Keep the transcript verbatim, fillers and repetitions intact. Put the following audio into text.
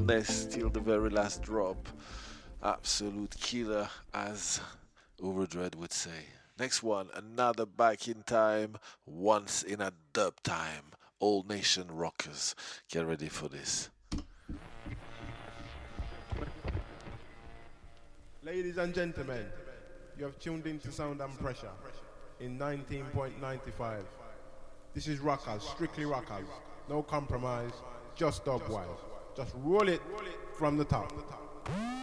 illness till the very last drop. Absolute killer, as Overdread would say. Next one, another back in time, once in a dub time. Old Nation Rockers. Get ready for this. Ladies and gentlemen, you have tuned into Sound and Pressure in nineteen point nine five. This is Rockers, strictly Rockers. No compromise, just dub wise. Just roll it from the top.